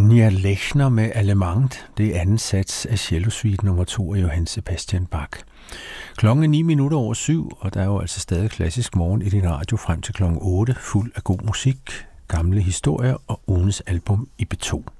Anja Lechner med Allemande. Det er anden sats af cellosuite nummer 2 af Johann Sebastian Bach. Klokken er 7:09, og der er jo altså stadig klassisk morgen i din radio frem til klokken 8, fuld af god musik, gamle historier og ugens album i B2.